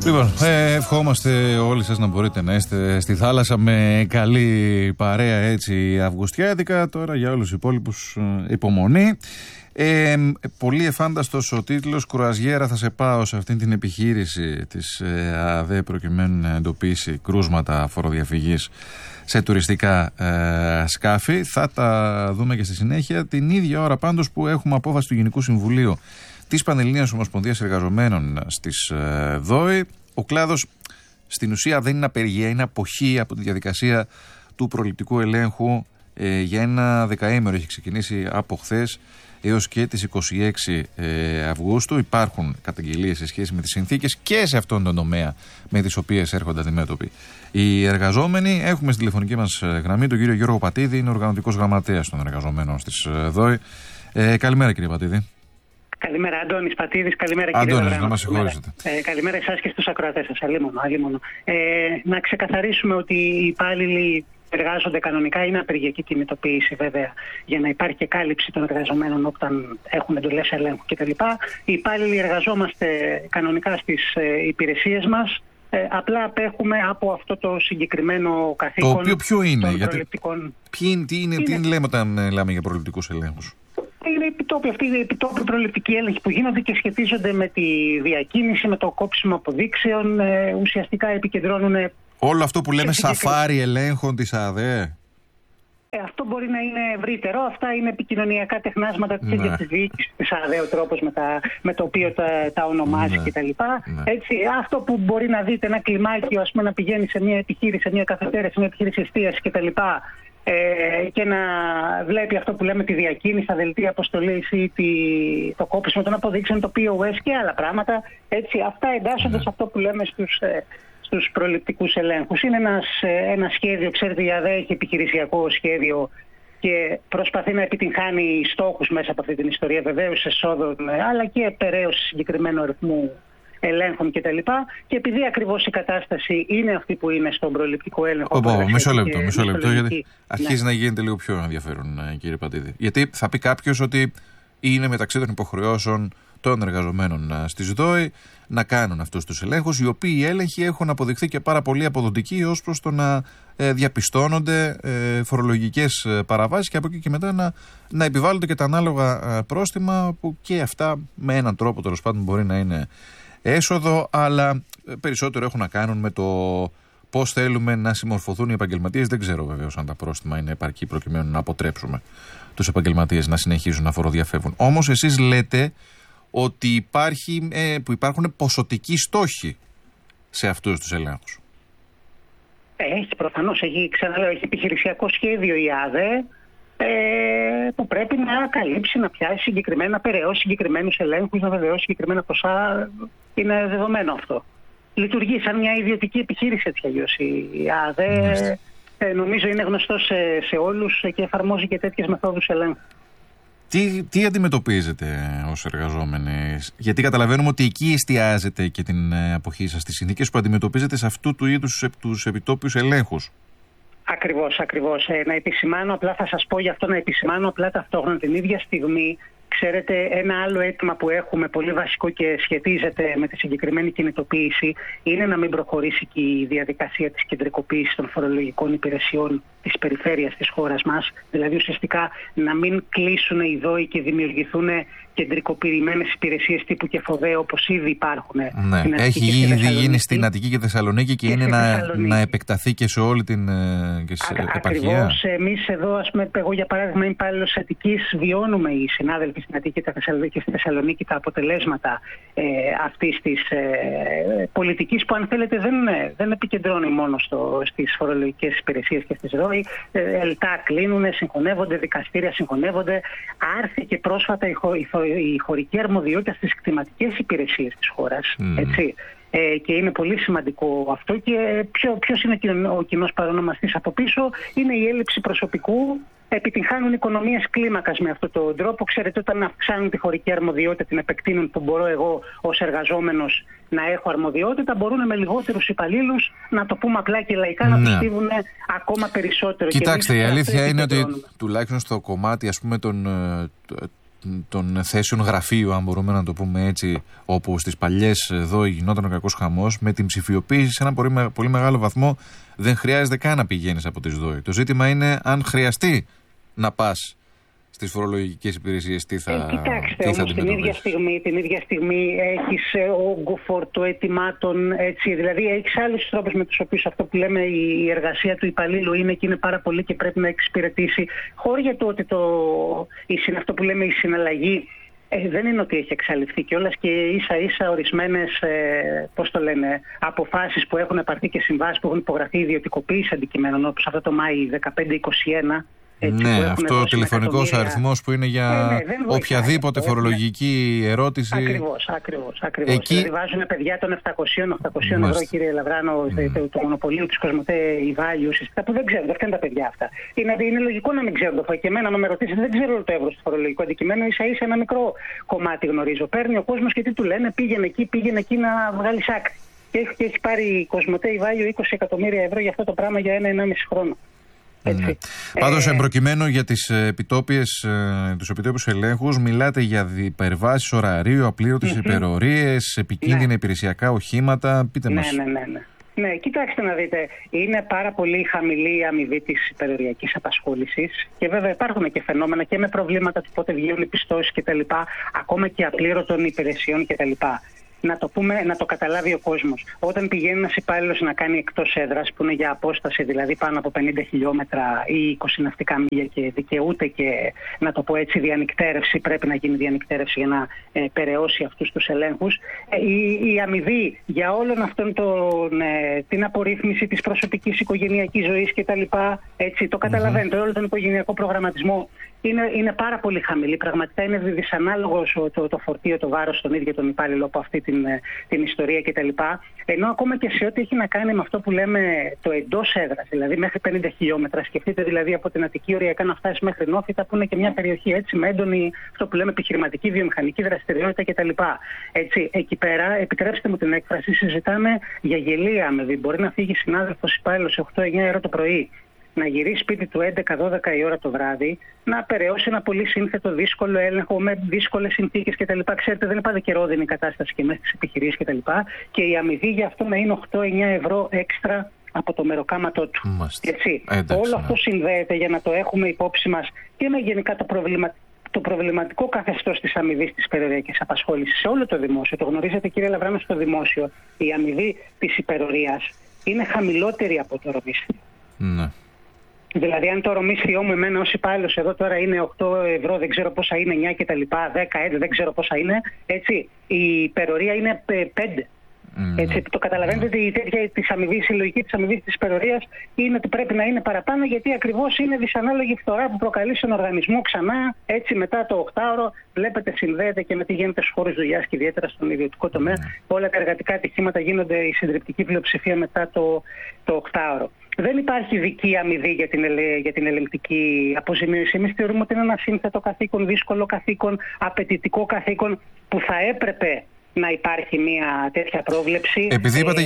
Λοιπόν, ευχόμαστε όλοι σας να μπορείτε να είστε στη θάλασσα με καλή παρέα, έτσι αυγουστιάτικα. Τώρα για όλους τους υπόλοιπους υπομονή. Πολύ εφάνταστος ο τίτλος «Κρουαζιέρα θα σε πάω» σε αυτήν την επιχείρηση της ΑΔΕ προκειμένου να εντοπίσει κρούσματα φοροδιαφυγής σε τουριστικά σκάφη. Θα τα δούμε και στη συνέχεια. Την ίδια ώρα πάντως που έχουμε απόφαση του Γενικού Συμβουλίου της Πανελληνίας Ομοσπονδίας Εργαζομένων στις ΔΟΗ, ο κλάδος στην ουσία δεν είναι απεργία, είναι αποχή από τη διαδικασία του προληπτικού ελέγχου για ένα δεκαήμερο. Έχει ξεκινήσει από χθες έως και τις 26 Αυγούστου. Υπάρχουν καταγγελίες σε σχέση με τις συνθήκες και σε αυτόν τον τομέα με τις οποίες έρχονται αντιμέτωποι οι εργαζόμενοι. Έχουμε στη τηλεφωνική μας γραμμή τον κύριο Γιώργο Πατίδη, είναι οργανωτικός γραμματέας των εργαζομένων στις ΔΟΗ. Καλημέρα κύριε Πατίδη. Καλημέρα, Αντώνης Πατίδης. Καλημέρα, κύριε Αντώνης, να μας συγχωρήσετε. Καλημέρα εσάς και στους ακροατές σας. Αλίμονο. Να ξεκαθαρίσουμε ότι οι υπάλληλοι εργάζονται κανονικά, είναι απεργιακή κινητοποίηση βέβαια, για να υπάρχει και κάλυψη των εργαζομένων όταν έχουν εντολές ελέγχου κτλ. Οι υπάλληλοι εργαζόμαστε κανονικά στις υπηρεσίες μας. Απλά απέχουμε από αυτό το συγκεκριμένο καθήκον. Το οποίο ποιο είναι, προληπτικών. Τι λέμε όταν λέμε για προληπτικούς ελέγχους? Είναι επιτόπιοι, αυτοί οι επιτόπιοι προληπτικοί έλεγχοι που γίνονται και σχετίζονται με τη διακίνηση, με το κόψιμο αποδείξεων. Ουσιαστικά επικεντρώνουν. Όλο αυτό που λέμε σαφάρι ελέγχων της ΑΔΕ. Αυτό μπορεί να είναι ευρύτερο. Αυτά είναι επικοινωνιακά τεχνάσματα της ίδιας της διοίκησης της ΑΔΕ, ο τρόπος με το οποίο τα ονομάζει κτλ. Έτσι, αυτό που μπορεί να δείτε, ένα κλιμάκιο, ας πούμε, να πηγαίνει σε μια επιχείρηση, σε μια καφετέρια, σε μια επιχείρηση εστίασης κτλ. Και να βλέπει αυτό που λέμε τη διακίνηση, τα δελτία αποστολής ή το κόψιμο των αποδείξεων, το POS και άλλα πράγματα. Έτσι, αυτά εντάσσονται σε αυτό που λέμε στους προληπτικούς ελέγχους. Είναι ένα σχέδιο, ξέρετε, η ΑΔΕ έχει επιχειρησιακό σχέδιο και προσπαθεί να επιτυγχάνει στόχους μέσα από αυτή την ιστορία, βεβαίως εσόδων, αλλά και περαίωση συγκεκριμένου αριθμού ελέγχων κτλ. Και επειδή ακριβώς η κατάσταση είναι αυτή που είναι στον προληπτικό έλεγχο. Μισό λεπτό, γιατί αρχίζει να γίνεται λίγο πιο ενδιαφέρον, κύριε Πατίδη. Γιατί θα πει κάποιος ότι είναι μεταξύ των υποχρεώσεων των εργαζομένων στις ΔΟΗ να κάνουν αυτούς τους ελέγχους, οι οποίοι οι έλεγχοι έχουν αποδειχθεί και πάρα πολύ αποδοτικοί ως προς το να διαπιστώνονται φορολογικές παραβάσεις και από εκεί και μετά να επιβάλλονται και τα ανάλογα πρόστιμα, που και αυτά με έναν τρόπο τέλος πάντων μπορεί να είναι έσοδο, αλλά περισσότερο έχουν να κάνουν με το πώς θέλουμε να συμμορφωθούν οι επαγγελματίες. Δεν ξέρω βεβαίως αν τα πρόστιμα είναι επαρκή προκειμένου να αποτρέψουμε τους επαγγελματίες να συνεχίζουν να φοροδιαφεύγουν. Όμως εσείς λέτε ότι υπάρχουν ποσοτικοί στόχοι σε αυτούς τους ελέγχους. Έχει προφανώς, έχει επιχειρησιακό σχέδιο η ΑΔΕ που πρέπει να καλύψει, να πιάσει συγκεκριμένα, να περαιώσει συγκεκριμένους ελέγχους, να βεβαιώσει συγκεκριμένα ποσά. Είναι δεδομένο αυτό. Λειτουργεί σαν μια ιδιωτική επιχείρηση έτσι αλλιώς η ΑΔΕ. Νομίζω είναι γνωστό σε όλους και εφαρμόζει και τέτοιες μεθόδους ελέγχου. Τι αντιμετωπίζετε ως εργαζόμενοι? Γιατί καταλαβαίνουμε ότι εκεί εστιάζετε και την αποχή σας, στις συνθήκες που αντιμετωπίζετε σε αυτού του είδους τους επιτόπιους ελέγχους. Ακριβώς. Να επισημάνω απλά, θα σας πω γι' αυτό, να επισημάνω απλά ταυτόχρονα την ίδια στιγμή. Ξέρετε, ένα άλλο αίτημα που έχουμε πολύ βασικό και σχετίζεται με τη συγκεκριμένη κινητοποίηση είναι να μην προχωρήσει και η διαδικασία της κεντρικοποίησης των φορολογικών υπηρεσιών της περιφέρειας της χώρας μας. Δηλαδή ουσιαστικά να μην κλείσουν οι ΔΟΗ και δημιουργηθούν κεντρικοποιημένες υπηρεσίες τύπου ΚΕΦΟΔΕ όπως ήδη υπάρχουν. Ναι, έχει ήδη γίνει στην Αττική και Θεσσαλονίκη και είναι να επεκταθεί και σε όλη την επαρχία. Ακριβώς. Εμείς εδώ, ας πούμε, εγώ για παράδειγμα είμαι υπάλληλος της Αττικής, βιώνουμε οι συνάδελφοι στην Αττική και στη Θεσσαλονίκη τα αποτελέσματα αυτής της πολιτικής που, αν θέλετε, δεν επικεντρώνει μόνο στις φορολογικές υπηρεσίες και στις ΔΟΗ. Ελτά κλείνουν, συγχωνεύονται, δικαστήρια συγχωνεύονται. Άρθηκε πρόσφατα η χωρική αρμοδιότητα στις κτηματικές υπηρεσίες της χώρας. Έτσι. Και είναι πολύ σημαντικό αυτό. Και ποιος είναι ο κοινός παρονομαστής από πίσω? Είναι η έλλειψη προσωπικού. Επιτυγχάνουν οικονομίες κλίμακας με αυτόν τον τρόπο. Ξέρετε, όταν αυξάνουν τη χωρική αρμοδιότητα, την επεκτείνουν, που μπορώ εγώ ως εργαζόμενος να έχω αρμοδιότητα, μπορούν με λιγότερους υπαλλήλους, να το πούμε απλά και λαϊκά, να τους στίβουν ακόμα περισσότερο. Κοιτάξτε, η αλήθεια είναι ότι τουλάχιστον στο κομμάτι, ας πούμε, των θέσεων γραφείου, αν μπορούμε να το πούμε έτσι, όπου στις παλιές εδώ γινόταν ο κακός χαμός, με την ψηφιοποίηση σε ένα πολύ μεγάλο βαθμό δεν χρειάζεται καν να πηγαίνεις από τις ΔΟΗ. Το ζήτημα είναι αν χρειαστεί να πας στις φορολογικές υπηρεσίες, τι θα όμως την ίδια στιγμή έχεις όγκο φόρτο αιτημάτων, έτσι, δηλαδή έχεις άλλους τρόπους με τους οποίους αυτό που λέμε η εργασία του υπαλλήλου είναι και είναι πάρα πολύ και πρέπει να εξυπηρετήσει, χωρίς για το ότι αυτό που λέμε η συναλλαγή δεν είναι ότι έχει εξαλειφθεί κιόλας, και ίσα-ίσα ορισμένες αποφάσεις που έχουν πάρθει και συμβάσεις που έχουν υπογραφεί ιδιωτικοποίηση αντικειμένων, όπως αυτό το Μάη 15-21. Έτσι, ναι, αυτό ο τηλεφωνικός αριθμός που είναι για οποιαδήποτε φορολογική ερώτηση. Ακριβώς. Εκεί... Δηλαδή βάζουν παιδιά των 700 ευρώ, κύριε Λαβράνο, το μονοπωλίο της Κοσμοτέ Ιβάλιου, που δεν ξέρουν, δεν φταίνουν τα παιδιά αυτά. Είναι λογικό να μην ξέρουν το φορολογικό. Και εμένα, να με ρωτήσετε, δεν ξέρω το εύρος του φορολογικού αντικειμένου, ίσα-ίσα ένα μικρό κομμάτι γνωρίζω. Παίρνει ο κόσμος και τι του λένε, πήγαινε εκεί να βγάλει άκρη. Και έχει πάρει η Κοσμοτέ Ιβάλιου 20 εκατομμύρια ευρώ για αυτό το πράγμα για 1,5 χρόνο. Ναι. Πάντως, εμπροκειμένου για τους επιτόπιους ελέγχους, μιλάτε για υπερβάσεις ωραρίου, απλήρωτες υπερορίες, επικίνδυνα υπηρεσιακά οχήματα. Πείτε μας. Ναι, κοιτάξτε να δείτε, είναι πάρα πολύ χαμηλή η αμοιβή της υπεροριακής απασχόλησης και βέβαια υπάρχουν και φαινόμενα και με προβλήματα του πότε βγαίνουν οι πιστώσεις κτλ. Ακόμα και απλήρωτων υπηρεσιών κτλ. Να το καταλάβει ο κόσμος. Όταν πηγαίνει ένας υπάλληλος να κάνει εκτός έδρας, που είναι για απόσταση δηλαδή πάνω από 50 χιλιόμετρα ή 20 ναυτικά μίλια και δικαιούται και, να το πω έτσι, διανυκτέρευση, πρέπει να γίνει διανυκτέρευση για να περαιώσει αυτούς τους ελέγχους, η αμοιβή για όλον αυτόν την απορρίθμιση της προσωπικής οικογενειακής ζωής κτλ. Το καταλαβαίνετε, όλο τον οικογενειακό προγραμματισμό είναι πάρα πολύ χαμηλή. Πραγματικά είναι δυσανάλογο το φορτίο, το βάρος στον ίδιο τον υπάλληλο από αυτή την ιστορία κτλ. Ενώ ακόμα και σε ό,τι έχει να κάνει με αυτό που λέμε το εντός έδρας, δηλαδή μέχρι 50 χιλιόμετρα, σκεφτείτε δηλαδή από την Αττική οριακά να φτάσει μέχρι Νόφιτα, που είναι και μια περιοχή έτσι με έντονη, αυτό που λέμε, επιχειρηματική, βιομηχανική δραστηριότητα κτλ. Εκεί πέρα, επιτρέψτε μου την έκφραση, συζητάμε για γελία αμοιβή. Μπορεί να φύγει συνάδελφος υπάλληλος 8-9 ώρα το πρωί, να γυρίσει σπίτι του 11-12 η ώρα το βράδυ, να περαιώσει ένα πολύ σύνθετο δύσκολο έλεγχο με δύσκολες συνθήκες κτλ. Ξέρετε, δεν είναι πάντα καιρόδυνη η κατάσταση και μέσα στις επιχειρήσεις κτλ. Και η αμοιβή για αυτό να είναι 8-9 ευρώ έξτρα από το μεροκάματό του. Όλο αυτό συνδέεται, για να το έχουμε υπόψη μας, και με γενικά το προβληματικό καθεστώς της αμοιβής της υπεροριακής απασχόλησης σε όλο το δημόσιο. Το γνωρίζετε, κύριε Λαβράνο, στο δημόσιο η αμοιβή της υπερορίας είναι χαμηλότερη από το ορομίσθιο. Ναι. Δηλαδή, αν το ορομίσθιό μου εμένα ως υπάλληλος εδώ τώρα είναι 8 ευρώ, δεν ξέρω πόσα είναι, 9 κτλ., 10, 11, δεν ξέρω πόσα είναι, έτσι, η υπερορία είναι 5. Έτσι, το καταλαβαίνετε ότι η τέτοια της αμοιβής, η λογική της αμοιβής της υπερορίας είναι ότι πρέπει να είναι παραπάνω, γιατί ακριβώς είναι δυσανάλογη φθορά που προκαλεί στον οργανισμό ξανά, έτσι, μετά το 8ωρο. Βλέπετε, συνδέεται και με τι γίνεται στους χώρους δουλειάς και ιδιαίτερα στον ιδιωτικό τομέα. Όλα τα εργατικά ατυχήματα γίνονται η συντριπτική πλειοψηφία μετά το 8ωρο. Δεν υπάρχει ειδική αμοιβή για την ελεγκτική αποζημίωση. Εμείς θεωρούμε ότι είναι ένα σύνθετο καθήκον, δύσκολο καθήκον, απαιτητικό καθήκον, που θα έπρεπε να υπάρχει μια τέτοια πρόβλεψη. Επειδή είπατε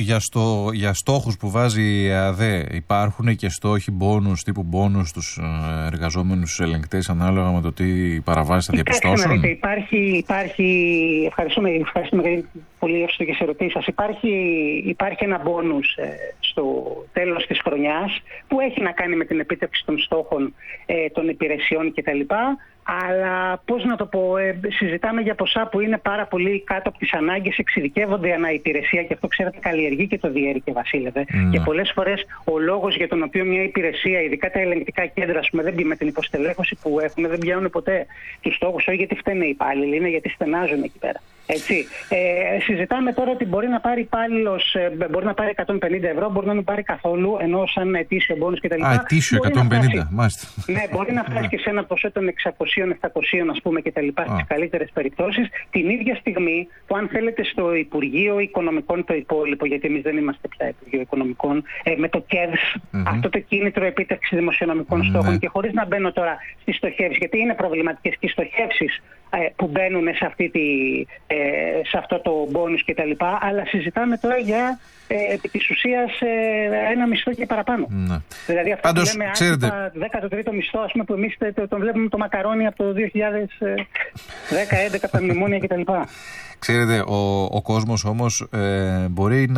για στόχους που βάζει η ΕΑΔΕ, υπάρχουν και στόχοι μπόνους, τύπου μπόνους στους εργαζόμενους ελεγκτές, ανάλογα με το τι παραβάσεις θα διαπιστώσουν? Υπάρχει, ευχαριστούμε πολύ εύστοχες ερωτήσεις σας. Υπάρχει ένα μπόνους στο τέλος της χρονιάς που έχει να κάνει με την επίτευξη των στόχων των υπηρεσιών κτλ. Αλλά πώς να το πω, συζητάμε για ποσά που είναι πάρα πολύ κάτω από τις ανάγκες, εξειδικεύονται ανά υπηρεσία, και αυτό, ξέρετε, καλλιεργεί και το διέρη και βασίλευε. Και πολλές φορές ο λόγος για τον οποίο μια υπηρεσία, ειδικά τα ελεγκτικά κέντρα, δεν πει με την υποστελέχωση που έχουμε, δεν πιάνουν ποτέ τους στόχους, όχι γιατί φταίνε οι υπάλληλοι, είναι γιατί στενάζουν εκεί πέρα. Έτσι. Συζητάμε τώρα ότι μπορεί να πάρει υπάλληλος, μπορεί να πάρει 150 ευρώ, μπορεί να μην πάρει καθόλου, ενώ σαν ετήσιο μπόνους κτλ. Ετήσιο 150, μάλιστα. Ναι, μπορεί να φτάσει και σε ένα ποσό των 600-700, ας πούμε, κτλ. Στις καλύτερες περιπτώσεις, την ίδια στιγμή που, αν θέλετε, στο Υπουργείο Οικονομικών το υπόλοιπο, γιατί εμείς δεν είμαστε πια Υπουργείο Οικονομικών, με το ΚΕΔΣ, αυτό το κίνητρο επίτευξη δημοσιονομικών στόχων, και χωρίς να μπαίνω τώρα στις στοχεύσεις, γιατί είναι προβληματικές και οι στοχεύσεις που μπαίνουν σε αυτό το μπόνους κτλ. Αλλά συζητάμε τώρα για επί της ουσίας ένα μισθό και παραπάνω. Ναι. Δηλαδή αυτό πάντως, που λέμε ξέρετε, 13ο μισθό, ας πούμε, που εμείς τον βλέπουμε το μακαρόνι από το 2010-2011 από τα μνημόνια κτλ. Ξέρετε, ο κόσμος όμως μπορεί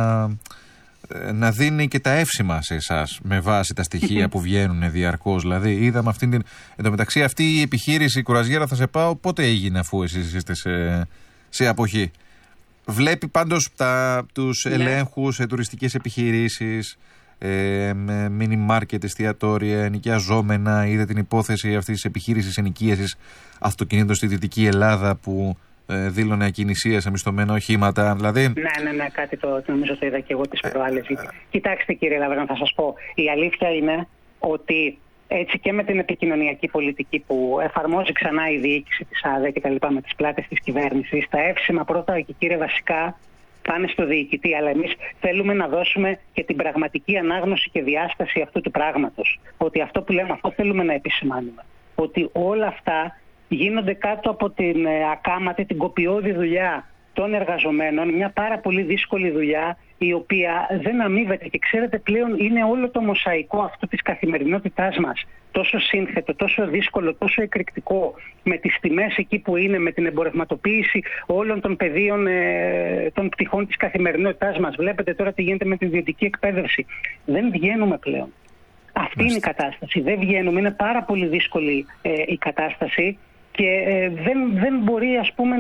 να δίνει και τα εύσημα σε εσάς με βάση τα στοιχεία που βγαίνουν διαρκώς. Δηλαδή, είδαμε αυτήν την. Εν τω μεταξύ, αυτή η επιχείρηση, η κουραζιέρα θα σε πάω, πότε έγινε αφού εσείς είστε σε αποχή? Βλέπει πάντως τους ελέγχους σε τουριστικές επιχειρήσεις, μίνι μάρκετ, εστιατόρια, ενοικιαζόμενα. Είδε την υπόθεση αυτής της επιχείρησης ενοικίασης αυτοκινήτων στη Δυτική Ελλάδα που δήλωνε ακινησία σε μισθωμένα οχήματα. Δηλαδή... Ναι, κάτι το νομίζω το είδα και εγώ τις προάλλες. Κοιτάξτε, κύριε Λαβρά, θα σας πω. Η αλήθεια είναι ότι έτσι και με την επικοινωνιακή πολιτική που εφαρμόζει ξανά η διοίκηση της ΑΔΕ και τα λοιπά με τις πλάτες της κυβέρνησης, τα εύσημα πρώτα και κύριε βασικά πάνε στο διοικητή, αλλά εμείς θέλουμε να δώσουμε και την πραγματική ανάγνωση και διάσταση αυτού του πράγματος. Ότι αυτό που λέμε, αυτό θέλουμε να επισημάνουμε. Ότι όλα αυτά γίνονται κάτω από την ακάματη, την κοπιώδη δουλειά των εργαζομένων, μια πάρα πολύ δύσκολη δουλειά η οποία δεν αμείβεται και ξέρετε πλέον είναι όλο το μοσαϊκό αυτό της καθημερινότητάς μας τόσο σύνθετο, τόσο δύσκολο, τόσο εκρηκτικό με τις τιμές εκεί που είναι, με την εμπορευματοποίηση όλων των πεδίων των πτυχών της καθημερινότητάς μας. Βλέπετε τώρα τι γίνεται με την ιδιωτική εκπαίδευση. Δεν βγαίνουμε πλέον. Αυτή είναι η κατάσταση. Δεν βγαίνουμε. Είναι πάρα πολύ δύσκολη η κατάσταση. Και δεν μπορεί, ας πούμε,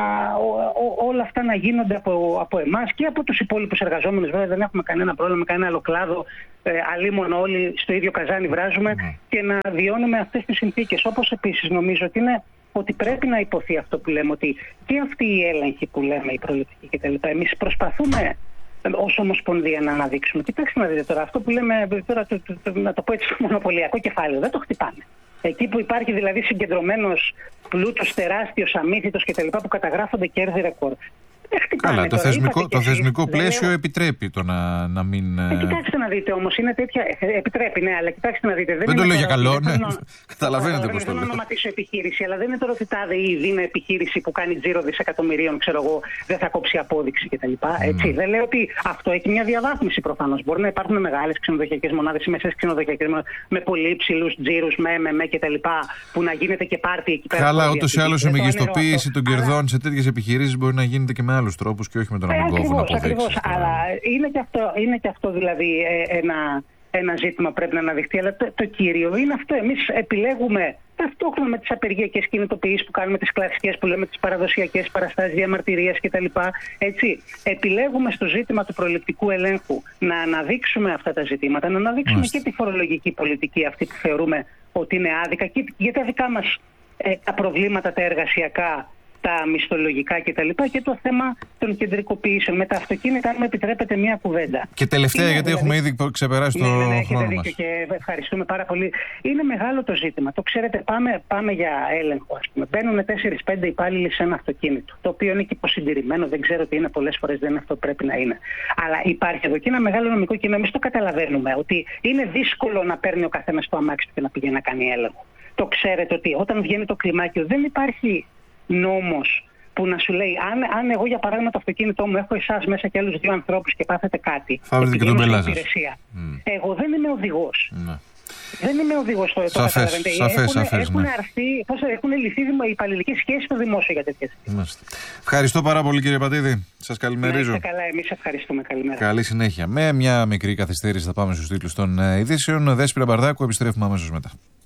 όλα αυτά να γίνονται από εμάς και από τους υπόλοιπους εργαζόμενους. Βέβαια δεν έχουμε κανένα πρόβλημα με κανένα άλλο κλάδο. Αλίμονο όλοι στο ίδιο καζάνι βράζουμε και να βιώνουμε αυτές τις συνθήκες. Όπως επίσης νομίζω ότι πρέπει να υποθεί αυτό που λέμε, ότι και αυτή η έλεγχη που λέμε, η προληπτική κτλ. Εμείς προσπαθούμε ως Ομοσπονδία να αναδείξουμε. Κοιτάξτε να δείτε τώρα, αυτό που λέμε τώρα, να το πω έτσι, το μονοπωλιακό κεφάλαιο, δεν το χτυπάνε. Εκεί που υπάρχει δηλαδή συγκεντρωμένος πλούτος τεράστιος, αμύθιτος κτλ. Που καταγράφονται κέρδη ρεκόρ. Καλά, το θεσμικό πλαίσιο επιτρέπει το να μην. Κοιτάξτε να δείτε όμως, είναι τέτοια. Επιτρέπει, ναι, αλλά κοιτάξτε να δείτε. Δεν το λέω για καλό, ναι. Καταλαβαίνετε πώς το λέω. Δεν θέλω να ονοματίσω επιχείρηση, αλλά δεν είναι τώρα ότι τάδε ή είναι επιχείρηση που κάνει τζίρο δισεκατομμυρίων, ξέρω εγώ, δεν θα κόψει απόδειξη κτλ. Έτσι. Δεν λέω ότι αυτό έχει μια διαβάθμιση προφανώς. Μπορεί να υπάρχουν μεγάλες ξενοδοχειακές μονάδες ή μεσαίες ξενοδοχειακές μονάδες με πολύ υψηλούς τζίρους, με κτλ. Που να γίνεται και πάρτι εκεί πέρα. Καλά, ούτως ή άλλως η μεγιστοποίηση των κερδών σε τέτοιες επιχειρήσεις μπορεί να γίνεται και με άλλους τρόπους και όχι με τον να μην κόβουν αποδείξεις. Ακριβώς, αλλά είναι και αυτό δηλαδή ένα ζήτημα πρέπει να αναδειχθεί. Αλλά το κύριο είναι αυτό. Εμείς επιλέγουμε ταυτόχρονα με τις απεργιακές κινητοποιήσεις που κάνουμε, τις κλασικές που λέμε, τις παραδοσιακές παραστάσεις διαμαρτυρίας κτλ. Έτσι, επιλέγουμε στο ζήτημα του προληπτικού ελέγχου να αναδείξουμε αυτά τα ζητήματα, να αναδείξουμε και τη φορολογική πολιτική αυτή που θεωρούμε ότι είναι άδικα και για τα δικά μας τα προβλήματα, τα εργασιακά, τα μισθολογικά κτλ. Και το θέμα των κεντρικοποιήσεων. Με τα αυτοκίνητα, αν με επιτρέπετε μία κουβέντα. Και τελευταία, γιατί έχουμε ήδη ξεπεράσει το χρόνο μας. Και ευχαριστούμε πάρα πολύ. Είναι μεγάλο το ζήτημα. Το ξέρετε, πάμε για έλεγχο, ας πούμε. Μπαίνουν 4-5 υπάλληλοι σε ένα αυτοκίνητο, το οποίο είναι και υποσυντηρημένο. Δεν ξέρω τι είναι, πολλές φορές δεν είναι αυτό που πρέπει να είναι. Αλλά υπάρχει εδώ και ένα μεγάλο νομικό κενό. Εμείς το καταλαβαίνουμε ότι είναι δύσκολο να παίρνει ο καθένας το αμάξι του και να πηγαίνει να κάνει έλεγχο. Το ξέρετε ότι όταν βγαίνει το κλιμάκιο δεν υπάρχει νόμος που να σου λέει αν εγώ για παράδειγμα το αυτοκίνητό μου έχω εσάς μέσα και άλλους δύο ανθρώπους και πάθετε κάτι, θα βρείτε και τον πελάτη. Εγώ δεν είμαι οδηγός. Ναι. Δεν είμαι οδηγός στο σαφές, έχουν λυθεί οι υπαλληλικές σχέσεις στο δημόσιο για τέτοιες. Ευχαριστώ πάρα πολύ, κύριε Πατίδη. Σας καλημερίζω. Καλά, εμείς ευχαριστούμε. Καλημέρα. Καλή συνέχεια. Με μια μικρή καθυστέρηση θα πάμε στους τίτλους των ειδήσεων. Δέσποιρα Μπαρδάκου, επιστρέφουμε αμέσως μετά.